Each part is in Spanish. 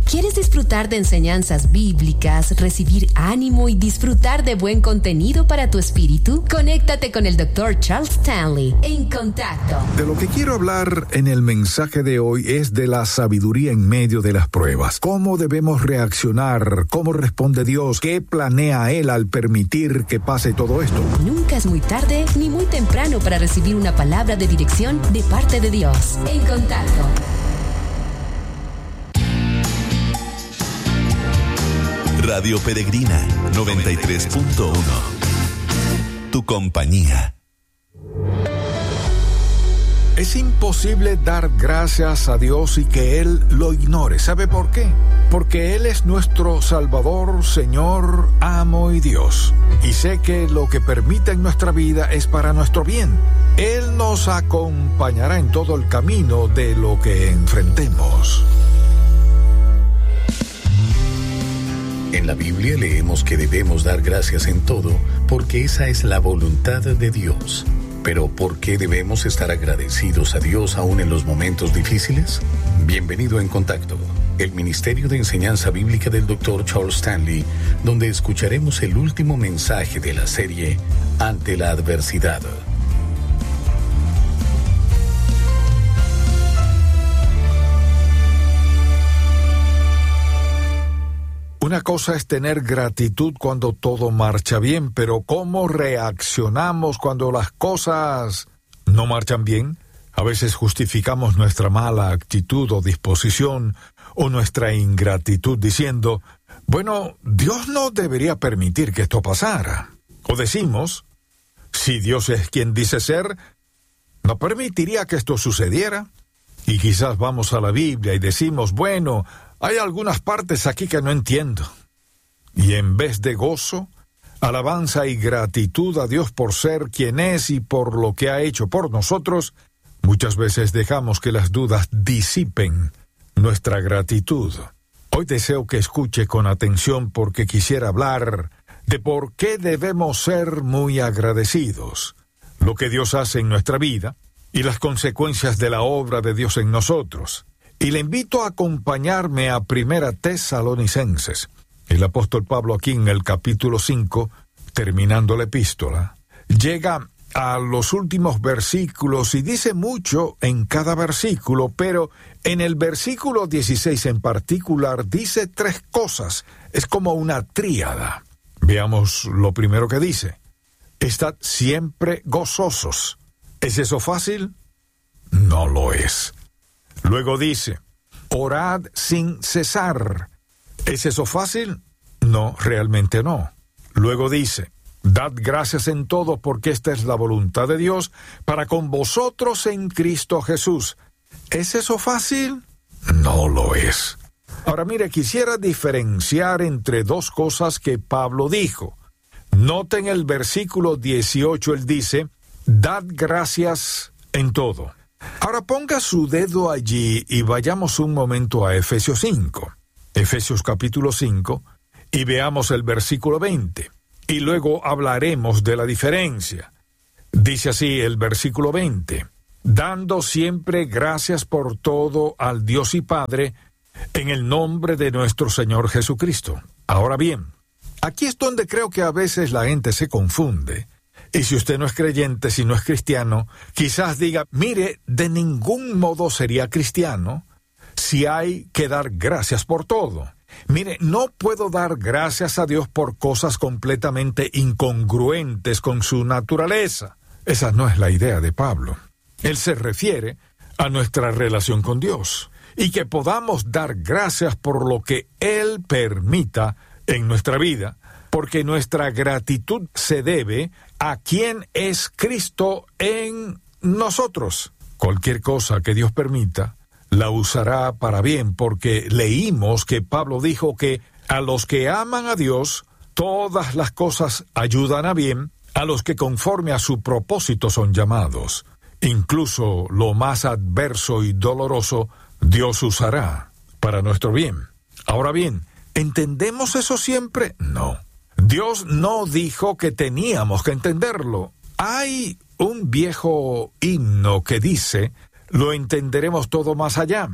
¿Quieres disfrutar de enseñanzas bíblicas, recibir ánimo y disfrutar de buen contenido para tu espíritu? Conéctate con el Dr. Charles Stanley en Contacto. De lo que quiero hablar en el mensaje de hoy es de la sabiduría en medio de las pruebas. ¿Cómo debemos reaccionar? ¿Cómo responde Dios? ¿Qué planea Él al permitir que pase todo esto? Nunca es muy tarde ni muy temprano para recibir una palabra de dirección de parte de Dios. En Contacto. Radio Peregrina 93.1. Tu compañía. Es imposible dar gracias a Dios y que Él lo ignore. ¿Sabe por qué? Porque Él es nuestro Salvador, Señor, Amo y Dios. Y sé que lo que permite en nuestra vida es para nuestro bien. Él nos acompañará en todo el camino de lo que enfrentemos. En la Biblia leemos que debemos dar gracias en todo, porque esa es la voluntad de Dios. Pero ¿por qué debemos estar agradecidos a Dios aún en los momentos difíciles? Bienvenido en Contacto, el Ministerio de Enseñanza Bíblica del Dr. Charles Stanley, donde escucharemos el último mensaje de la serie Ante la Adversidad. Una cosa es tener gratitud cuando todo marcha bien, pero ¿cómo reaccionamos cuando las cosas no marchan bien? A veces justificamos nuestra mala actitud o disposición o nuestra ingratitud diciendo, bueno, Dios no debería permitir que esto pasara. O decimos, si Dios es quien dice ser, ¿no permitiría que esto sucediera? Y quizás vamos a la Biblia y decimos, bueno, hay algunas partes aquí que no entiendo. Y en vez de gozo, alabanza y gratitud a Dios por ser quien es y por lo que ha hecho por nosotros, muchas veces dejamos que las dudas disipen nuestra gratitud. Hoy deseo que escuche con atención porque quisiera hablar de por qué debemos ser muy agradecidos. Lo que Dios hace en nuestra vida y las consecuencias de la obra de Dios en nosotros. Y le invito a acompañarme a 1 Tesalonicenses. El apóstol Pablo aquí en el capítulo 5, terminando la epístola, llega a los últimos versículos y dice mucho en cada versículo, pero en el versículo 16 en particular dice 3 cosas. Es como una tríada. Veamos lo primero que dice. Estad siempre gozosos. ¿Es eso fácil? No lo es. Luego dice, orad sin cesar. ¿Es eso fácil? No, realmente no. Luego dice, dad gracias en todo porque esta es la voluntad de Dios para con vosotros en Cristo Jesús. ¿Es eso fácil? No lo es. Ahora mire, quisiera diferenciar entre 2 cosas que Pablo dijo. Noten el versículo 18, él dice, dad gracias en todo. Ahora ponga su dedo allí y vayamos un momento a Efesios 5. Efesios capítulo 5 y veamos el versículo 20. Y luego hablaremos de la diferencia. Dice así el versículo 20. Dando siempre gracias por todo al Dios y Padre en el nombre de nuestro Señor Jesucristo. Ahora bien, aquí es donde creo que a veces la gente se confunde. Y si usted no es creyente, si no es cristiano, quizás diga, mire, de ningún modo sería cristiano si hay que dar gracias por todo. Mire, no puedo dar gracias a Dios por cosas completamente incongruentes con su naturaleza. Esa no es la idea de Pablo. Él se refiere a nuestra relación con Dios y que podamos dar gracias por lo que Él permita en nuestra vida, porque nuestra gratitud se debe a quien es Cristo en nosotros. Cualquier cosa que Dios permita, la usará para bien, porque leímos que Pablo dijo que a los que aman a Dios, todas las cosas ayudan a bien, a los que conforme a su propósito son llamados. Incluso lo más adverso y doloroso, Dios usará para nuestro bien. Ahora bien, ¿entendemos eso siempre? No. Dios no dijo que teníamos que entenderlo. Hay un viejo himno que dice, lo entenderemos todo más allá.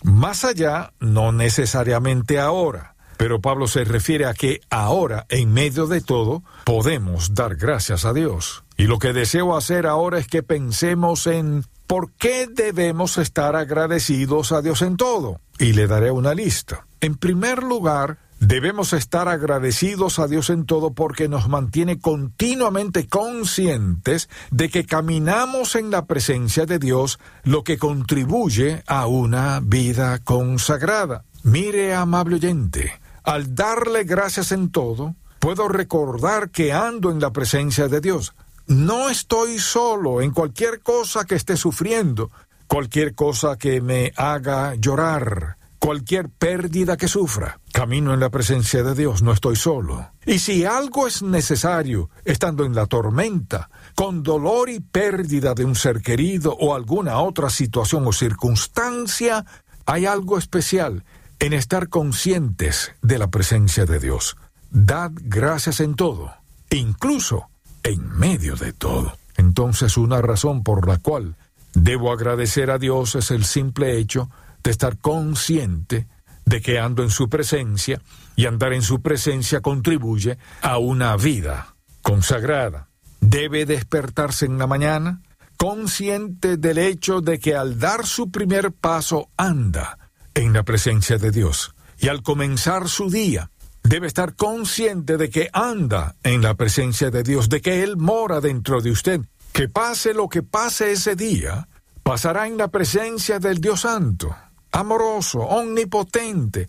Más allá, no necesariamente ahora. Pero Pablo se refiere a que ahora, en medio de todo, podemos dar gracias a Dios. Y lo que deseo hacer ahora es que pensemos en por qué debemos estar agradecidos a Dios en todo. Y le daré una lista. En primer lugar, debemos estar agradecidos a Dios en todo porque nos mantiene continuamente conscientes de que caminamos en la presencia de Dios, lo que contribuye a una vida consagrada. Mire, amable oyente, al darle gracias en todo, puedo recordar que ando en la presencia de Dios. No estoy solo en cualquier cosa que esté sufriendo, cualquier cosa que me haga llorar, cualquier pérdida que sufra. Camino en la presencia de Dios, no estoy solo. Y si algo es necesario, estando en la tormenta, con dolor y pérdida de un ser querido o alguna otra situación o circunstancia, hay algo especial en estar conscientes de la presencia de Dios. Dad gracias en todo, incluso en medio de todo. Entonces, una razón por la cual debo agradecer a Dios es el simple hecho de estar consciente de que ando en su presencia, y andar en su presencia contribuye a una vida consagrada. Debe despertarse en la mañana consciente del hecho de que al dar su primer paso anda en la presencia de Dios. Y al comenzar su día, debe estar consciente de que anda en la presencia de Dios, de que Él mora dentro de usted. Que pase lo que pase ese día, pasará en la presencia del Dios Santo, amoroso, omnipotente,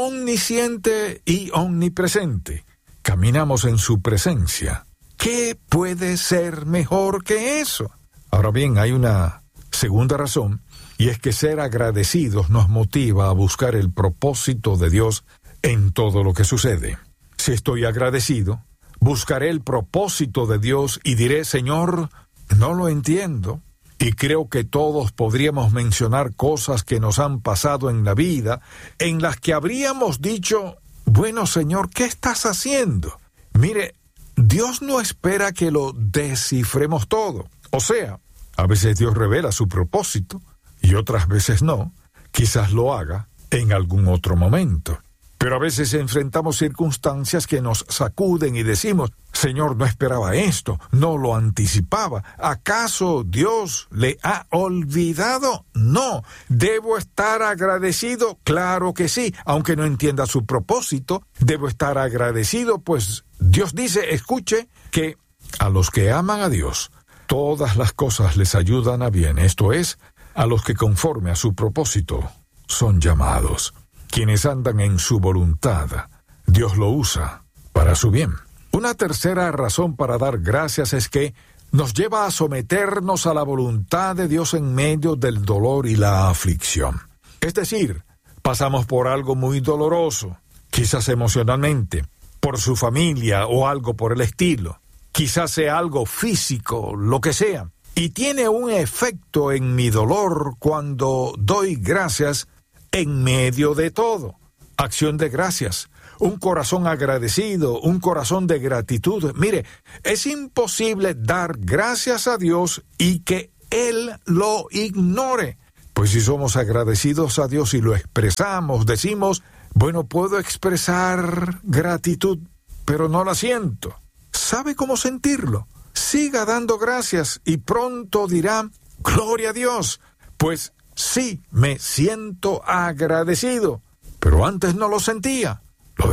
omnisciente y omnipresente. Caminamos en su presencia. ¿Qué puede ser mejor que eso? Ahora bien, hay una segunda razón, y es que ser agradecidos nos motiva a buscar el propósito de Dios en todo lo que sucede. Si estoy agradecido, buscaré el propósito de Dios y diré, Señor, no lo entiendo. Y creo que todos podríamos mencionar cosas que nos han pasado en la vida, en las que habríamos dicho, bueno, Señor, ¿qué estás haciendo? Mire, Dios no espera que lo descifremos todo. O sea, a veces Dios revela su propósito, y otras veces no. Quizás lo haga en algún otro momento. Pero a veces enfrentamos circunstancias que nos sacuden y decimos, Señor, no esperaba esto, no lo anticipaba. ¿Acaso Dios le ha olvidado? No. ¿Debo estar agradecido? Claro que sí. Aunque no entienda su propósito, debo estar agradecido, pues Dios dice, escuche, que a los que aman a Dios, todas las cosas les ayudan a bien. Esto es, a los que conforme a su propósito son llamados. Quienes andan en su voluntad, Dios lo usa para su bien. Una tercera razón para dar gracias es que nos lleva a someternos a la voluntad de Dios en medio del dolor y la aflicción. Es decir, pasamos por algo muy doloroso, quizás emocionalmente, por su familia o algo por el estilo. Quizás sea algo físico, lo que sea. Y tiene un efecto en mi dolor cuando doy gracias en medio de todo. Acción de gracias, un corazón agradecido, un corazón de gratitud. Mire, es imposible dar gracias a Dios y que Él lo ignore. Pues si somos agradecidos a Dios y lo expresamos, decimos, bueno, puedo expresar gratitud, pero no la siento. ¿Sabe cómo sentirlo? Siga dando gracias y pronto dirá, gloria a Dios, pues sí, me siento agradecido, pero antes no lo sentía. Lo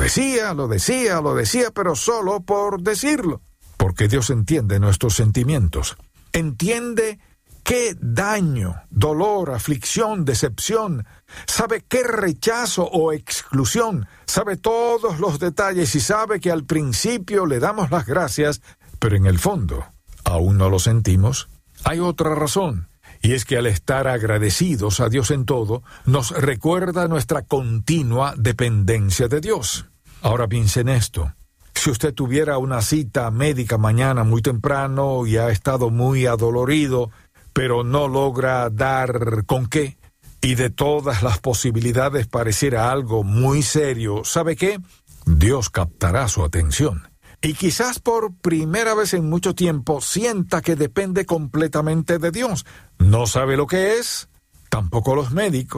decía, pero solo por decirlo. Porque Dios entiende nuestros sentimientos. Entiende qué daño, dolor, aflicción, decepción. Sabe qué rechazo o exclusión. Sabe todos los detalles y sabe que al principio le damos las gracias, pero en el fondo aún no lo sentimos. Hay otra razón. Y es que al estar agradecidos a Dios en todo, nos recuerda nuestra continua dependencia de Dios. Ahora piense en esto. Si usted tuviera una cita médica mañana muy temprano y ha estado muy adolorido, pero no logra dar con qué, y de todas las posibilidades pareciera algo muy serio, ¿sabe qué? Dios captará su atención. Y quizás por primera vez en mucho tiempo sienta que depende completamente de Dios. No sabe lo que es, tampoco los médicos,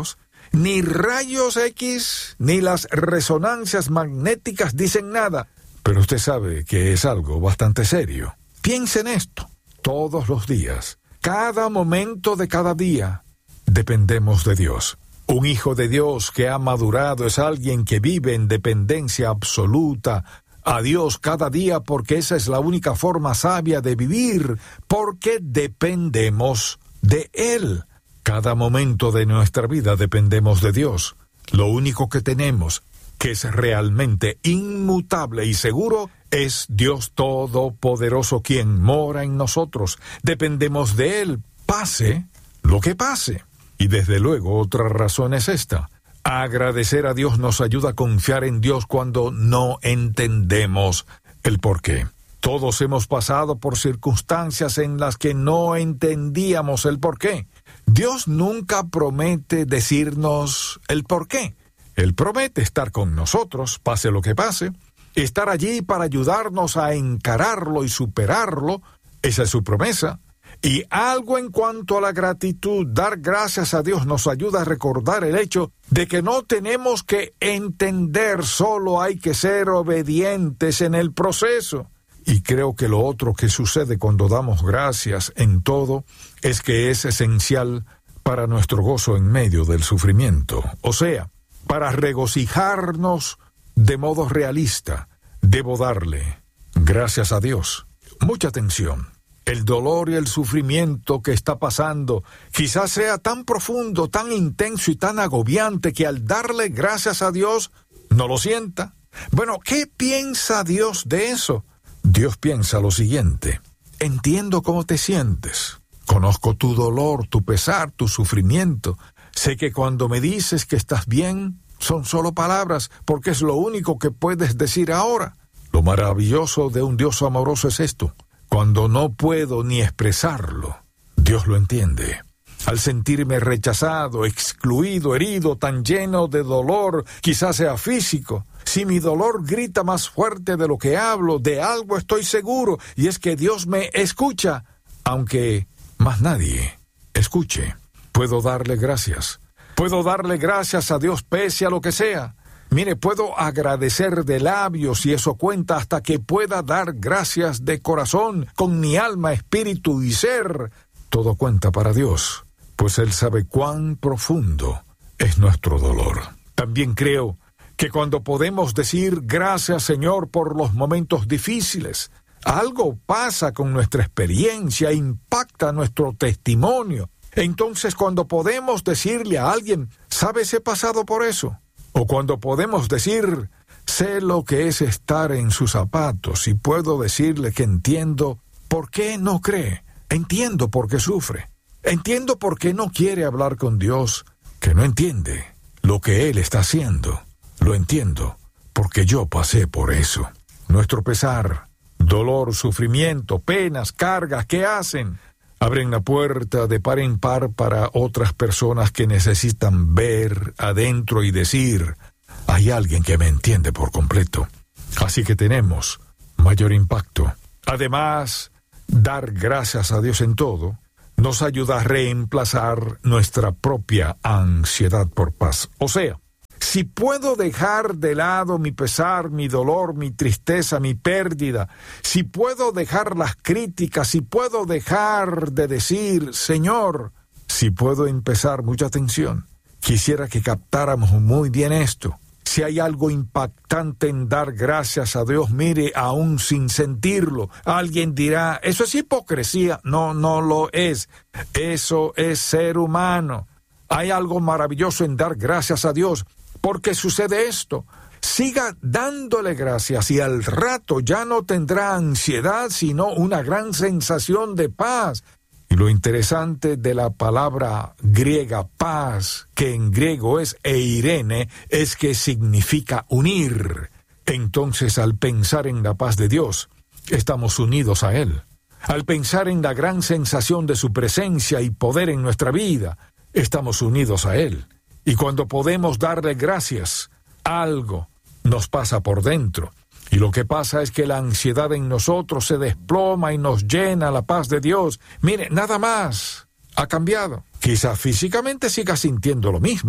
Ni rayos X, ni las resonancias magnéticas dicen nada. Pero usted sabe que es algo bastante serio. Piense en esto. Todos los días, cada momento de cada día, dependemos de Dios. Un hijo de Dios que ha madurado es alguien que vive en dependencia absoluta a Dios cada día, porque esa es la única forma sabia de vivir, porque dependemos de Él. Cada momento de nuestra vida dependemos de Dios. Lo único que tenemos, que es realmente inmutable y seguro, es Dios Todopoderoso quien mora en nosotros. Dependemos de Él, pase lo que pase. Y desde luego otra razón es esta. Agradecer a Dios nos ayuda a confiar en Dios cuando no entendemos el porqué. Todos hemos pasado por circunstancias en las que no entendíamos el porqué. Dios nunca promete decirnos el porqué. Él promete estar con nosotros, pase lo que pase, estar allí para ayudarnos a encararlo y superarlo. Esa es su promesa. Y algo en cuanto a la gratitud, dar gracias a Dios nos ayuda a recordar el hecho de que no tenemos que entender, solo hay que ser obedientes en el proceso. Y creo que lo otro que sucede cuando damos gracias en todo es que es esencial para nuestro gozo en medio del sufrimiento. O sea, para regocijarnos de modo realista, debo darle gracias a Dios. Mucha atención. El dolor y el sufrimiento que está pasando quizás sea tan profundo, tan intenso y tan agobiante que al darle gracias a Dios no lo sienta. Bueno, ¿qué piensa Dios de eso? Dios piensa lo siguiente: entiendo cómo te sientes, conozco tu dolor, tu pesar, tu sufrimiento. Sé que cuando me dices que estás bien, son solo palabras, porque es lo único que puedes decir ahora. Lo maravilloso de un Dios amoroso es esto: cuando no puedo ni expresarlo, Dios lo entiende. Al sentirme rechazado, excluido, herido, tan lleno de dolor, quizás sea físico, si mi dolor grita más fuerte de lo que hablo, de algo estoy seguro, y es que Dios me escucha, aunque más nadie escuche. Puedo darle gracias. Puedo darle gracias a Dios pese a lo que sea. Mire, puedo agradecer de labios y eso cuenta, hasta que pueda dar gracias de corazón, con mi alma, espíritu y ser. Todo cuenta para Dios, pues Él sabe cuán profundo es nuestro dolor. También creo que cuando podemos decir gracias, Señor, por los momentos difíciles, algo pasa con nuestra experiencia, impacta nuestro testimonio. Entonces, cuando podemos decirle a alguien, ¿sabes, he pasado por eso? O cuando podemos decir, sé lo que es estar en sus zapatos, y puedo decirle que entiendo por qué no cree, entiendo por qué sufre, entiendo por qué no quiere hablar con Dios, que no entiende lo que Él está haciendo. Lo entiendo porque yo pasé por eso. Nuestro pesar, dolor, sufrimiento, penas, cargas, ¿qué hacen? Abren la puerta de par en par para otras personas que necesitan ver adentro y decir, hay alguien que me entiende por completo. Así que tenemos mayor impacto. Además, dar gracias a Dios en todo nos ayuda a reemplazar nuestra propia ansiedad por paz. O sea, si puedo dejar de lado mi pesar, mi dolor, mi tristeza, mi pérdida, si puedo dejar las críticas, si puedo dejar de decir, Señor, si puedo empezar, mucha atención, quisiera que captáramos muy bien esto. Si hay algo impactante en dar gracias a Dios, mire, aún sin sentirlo, alguien dirá, eso es hipocresía. No, no lo es. Eso es ser humano. Hay algo maravilloso en dar gracias a Dios. Porque sucede esto, siga dándole gracias y al rato ya no tendrá ansiedad, sino una gran sensación de paz. Y lo interesante de la palabra griega paz, que en griego es eirene, es que significa unir. Entonces, al pensar en la paz de Dios, estamos unidos a Él. Al pensar en la gran sensación de su presencia y poder en nuestra vida, estamos unidos a Él. Y cuando podemos darle gracias, algo nos pasa por dentro. Y lo que pasa es que la ansiedad en nosotros se desploma y nos llena la paz de Dios. Mire, nada más ha cambiado. Quizá físicamente siga sintiendo lo mismo.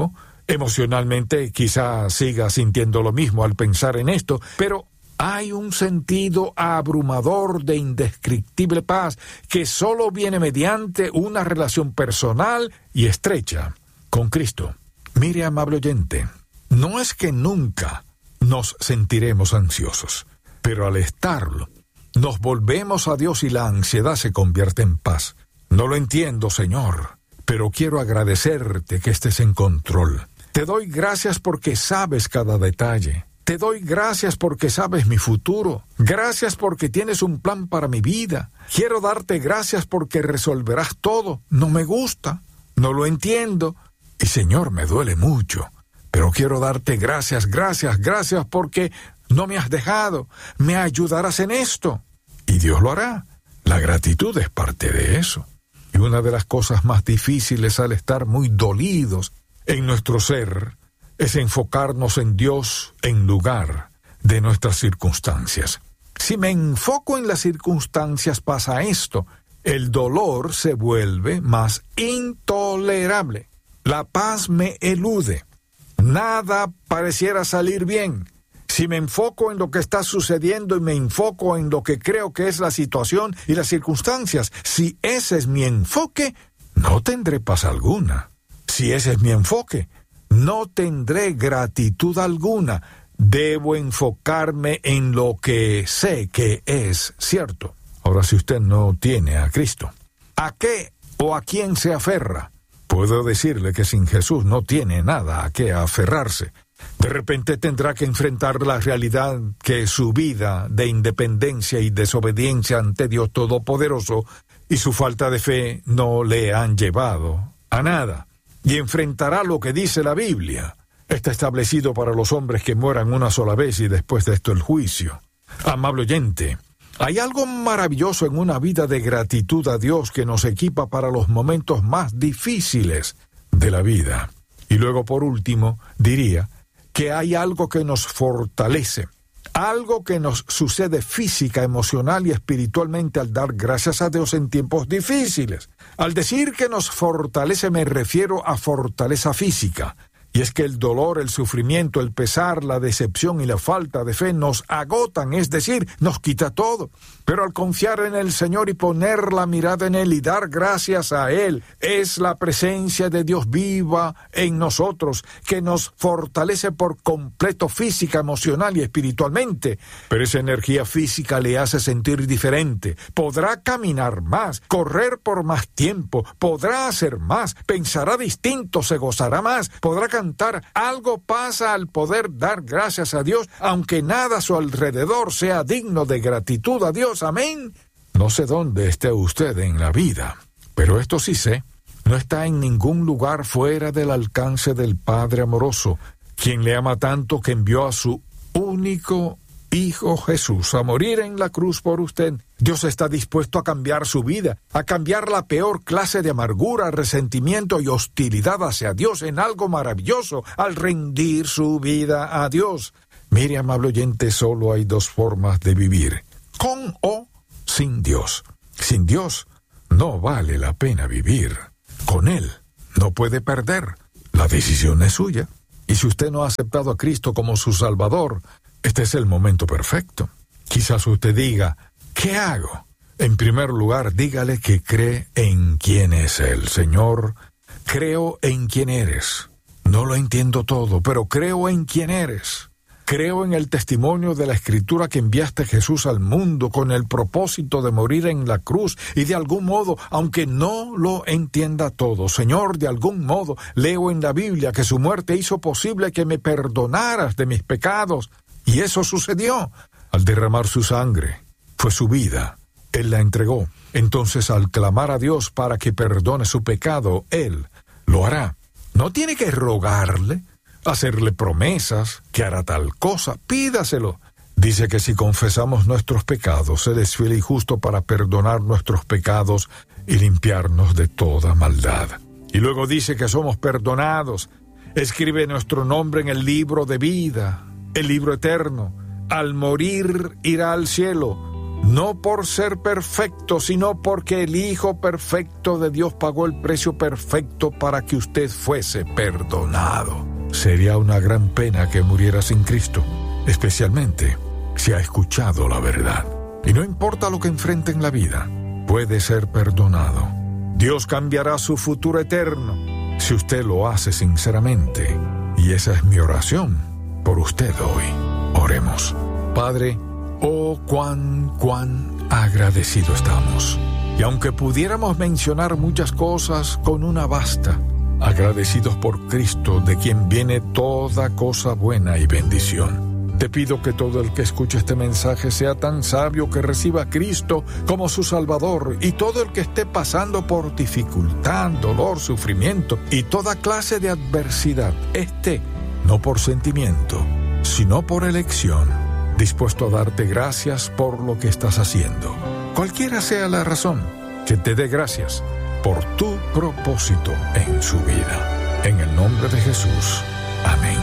Emocionalmente quizá siga sintiendo lo mismo al pensar en esto, pero hay un sentido abrumador de indescriptible paz que solo viene mediante una relación personal y estrecha con Cristo. Mire, amable oyente, no es que nunca nos sentiremos ansiosos, pero al estarlo, nos volvemos a Dios y la ansiedad se convierte en paz. No lo entiendo, Señor, pero quiero agradecerte que estés en control. Te doy gracias porque sabes cada detalle. Te doy gracias porque sabes mi futuro. Gracias porque tienes un plan para mi vida. Quiero darte gracias porque resolverás todo. No me gusta, no lo entiendo. Y Señor, me duele mucho. Pero quiero darte gracias porque no me has dejado. Me ayudarás en esto. Y Dios lo hará. La gratitud es parte de eso. Y una de las cosas más difíciles al estar muy dolidos en nuestro ser es enfocarnos en Dios en lugar de nuestras circunstancias. Si me enfoco en las circunstancias pasa esto: el dolor se vuelve más intolerable. La paz me elude. Nada pareciera salir bien. Si me enfoco en lo que está sucediendo y me enfoco en lo que creo que es la situación y las circunstancias, si ese es mi enfoque, no tendré paz alguna. Si ese es mi enfoque, no tendré gratitud alguna. Debo enfocarme en lo que sé que es cierto. Ahora, si usted no tiene a Cristo, ¿a qué o a quién se aferra? Puedo decirle que sin Jesús no tiene nada a qué aferrarse. De repente tendrá que enfrentar la realidad que su vida de independencia y desobediencia ante Dios Todopoderoso y su falta de fe no le han llevado a nada. Y enfrentará lo que dice la Biblia. Está establecido para los hombres que mueran una sola vez y después de esto el juicio. Amable oyente, hay algo maravilloso en una vida de gratitud a Dios que nos equipa para los momentos más difíciles de la vida. Y luego, por último, diría que hay algo que nos fortalece, algo que nos sucede física, emocional y espiritualmente al dar gracias a Dios en tiempos difíciles. Al decir que nos fortalece me refiero a fortaleza física. Y es que el dolor, el sufrimiento, el pesar, la decepción y la falta de fe nos agotan, es decir, nos quita todo. Pero al confiar en el Señor y poner la mirada en Él y dar gracias a Él, es la presencia de Dios viva en nosotros, que nos fortalece por completo física, emocional y espiritualmente. Pero esa energía física le hace sentir diferente. Podrá caminar más, correr por más tiempo, podrá hacer más, pensará distinto, se gozará más, podrá cantar. Algo pasa al poder dar gracias a Dios, aunque nada a su alrededor sea digno de gratitud a Dios. Amén. No sé dónde esté usted en la vida, pero esto sí sé: no está en ningún lugar fuera del alcance del Padre amoroso, quien le ama tanto que envió a su único Hijo Jesús a morir en la cruz por usted. Dios está dispuesto a cambiar su vida, a cambiar la peor clase de amargura, resentimiento y hostilidad hacia Dios en algo maravilloso al rendir su vida a Dios. Mire, amable oyente, solo hay dos formas de vivir: con o sin Dios. Sin Dios no vale la pena vivir. Con Él no puede perder. La decisión es suya. Y si usted no ha aceptado a Cristo como su Salvador, este es el momento perfecto. Quizás usted diga: ¿qué hago? En primer lugar, dígale que cree en quién es Él. Señor, creo en quién eres. No lo entiendo todo, pero creo en quién eres. Creo en el testimonio de la Escritura que enviaste a Jesús al mundo con el propósito de morir en la cruz y de algún modo, aunque no lo entienda todo, Señor, de algún modo leo en la Biblia que su muerte hizo posible que me perdonaras de mis pecados. Y eso sucedió al derramar su sangre. Fue su vida. Él la entregó. Entonces, al clamar a Dios para que perdone su pecado, Él lo hará. No tiene que rogarle, hacerle promesas, que hará tal cosa. Pídaselo. Dice que si confesamos nuestros pecados, Él es fiel y justo para perdonar nuestros pecados y limpiarnos de toda maldad. Y luego dice que somos perdonados. Escribe nuestro nombre en el libro de vida, el libro eterno. Al morir irá al cielo, no por ser perfecto, sino porque el Hijo perfecto de Dios pagó el precio perfecto para que usted fuese perdonado. sería una gran pena que muriera sin Cristo, especialmente si ha escuchado la verdad. Y no importa lo que enfrente en la vida, puede ser perdonado. Dios cambiará su futuro eterno si usted lo hace sinceramente. Y esa es mi oración por usted hoy. Oremos. Padre, oh, cuán agradecido estamos. Y aunque pudiéramos mencionar muchas cosas, con una basta. Agradecidos por Cristo, de quien viene toda cosa buena y bendición. Te pido que todo el que escuche este mensaje sea tan sabio que reciba a Cristo como su Salvador, y todo el que esté pasando por dificultad, dolor, sufrimiento y toda clase de adversidad, esté, no por sentimiento, sino por elección, dispuesto a darte gracias por lo que estás haciendo. Cualquiera sea la razón, que te dé gracias por tu propósito en su vida. En el nombre de Jesús. Amén.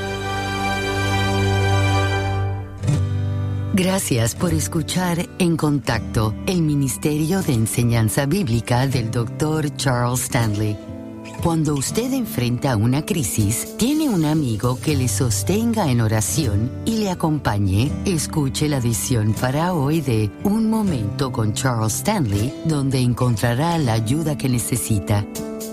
Gracias por escuchar En Contacto, el Ministerio de Enseñanza Bíblica del Dr. Charles Stanley. Cuando usted enfrenta una crisis, tiene un amigo que le sostenga en oración y le acompañe. Escuche la edición para hoy de Un Momento con Charles Stanley, donde encontrará la ayuda que necesita.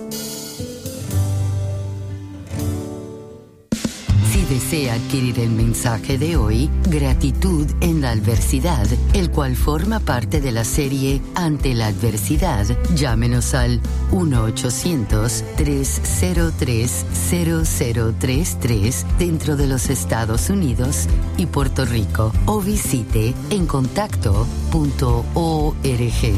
Desea adquirir el mensaje de hoy, Gratitud en la Adversidad, el cual forma parte de la serie Ante la Adversidad, llámenos al 1-800-303-0033 dentro de los Estados Unidos y Puerto Rico, o visite encontacto.org.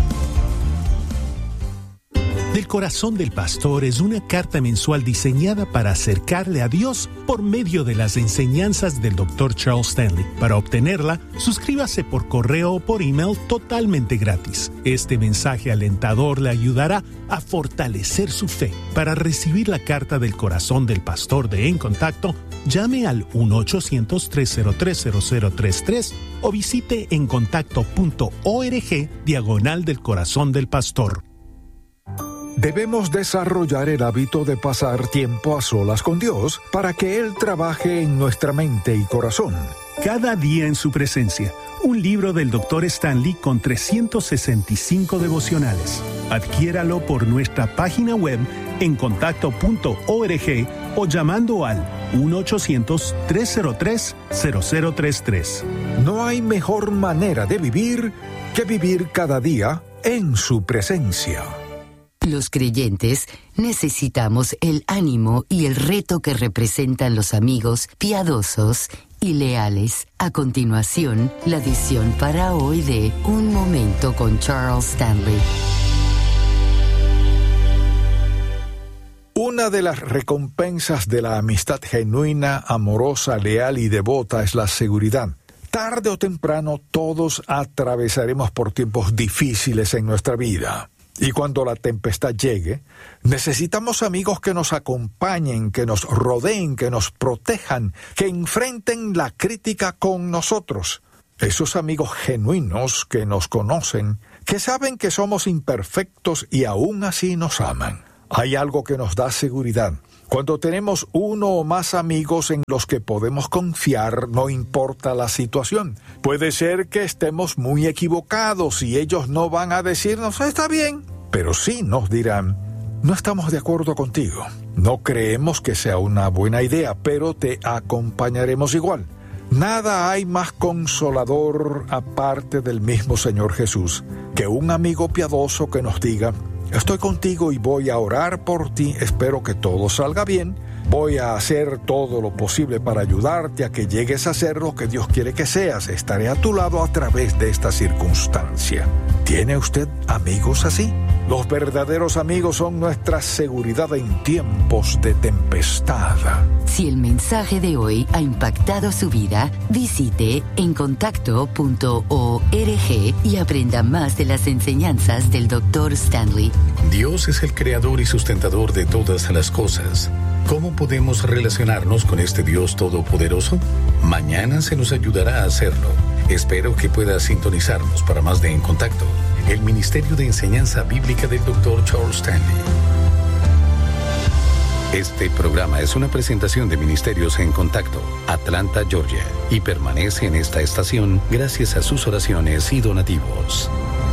Del Corazón del Pastor es una carta mensual diseñada para acercarle a Dios por medio de las enseñanzas del Dr. Charles Stanley. Para obtenerla, suscríbase por correo o por email totalmente gratis. Este mensaje alentador le ayudará a fortalecer su fe. Para recibir la carta del Corazón del Pastor de En Contacto, llame al 1-800-303-0033 o visite encontacto.org / del Corazón del Pastor. Debemos desarrollar el hábito de pasar tiempo a solas con Dios para que Él trabaje en nuestra mente y corazón. Cada día en su presencia, un libro del Dr. Stanley con 365 devocionales. Adquiéralo por nuestra página web encontacto.org o llamando al 1-800-303-0033. No hay mejor manera de vivir que vivir cada día en su presencia. Los creyentes necesitamos el ánimo y el reto que representan los amigos piadosos y leales. A continuación, la edición para hoy de Un Momento con Charles Stanley. Una de las recompensas de la amistad genuina, amorosa, leal y devota es la seguridad. Tarde o temprano todos atravesaremos por tiempos difíciles en nuestra vida. Y cuando la tempestad llegue, necesitamos amigos que nos acompañen, que nos rodeen, que nos protejan, que enfrenten la crítica con nosotros. Esos amigos genuinos que nos conocen, que saben que somos imperfectos y aún así nos aman. Hay algo que nos da seguridad. Cuando tenemos uno o más amigos en los que podemos confiar, no importa la situación. Puede ser que estemos muy equivocados y ellos no van a decirnos, está bien, pero sí nos dirán, no estamos de acuerdo contigo. No creemos que sea una buena idea, pero te acompañaremos igual. Nada hay más consolador aparte del mismo Señor Jesús que un amigo piadoso que nos diga, estoy contigo y voy a orar por ti, espero que todo salga bien, voy a hacer todo lo posible para ayudarte a que llegues a ser lo que Dios quiere que seas, estaré a tu lado a través de esta circunstancia. ¿Tiene usted amigos así? Los verdaderos amigos son nuestra seguridad en tiempos de tempestad. Si el mensaje de hoy ha impactado su vida, visite encontacto.org y aprenda más de las enseñanzas del Dr. Stanley. Dios es el creador y sustentador de todas las cosas. ¿Cómo podemos relacionarnos con este Dios todopoderoso? Mañana se nos ayudará a hacerlo. Espero que pueda sintonizarnos para más de En Contacto, el Ministerio de Enseñanza Bíblica del Dr. Charles Stanley. Este programa es una presentación de Ministerios en Contacto, Atlanta, Georgia, y permanece en esta estación gracias a sus oraciones y donativos.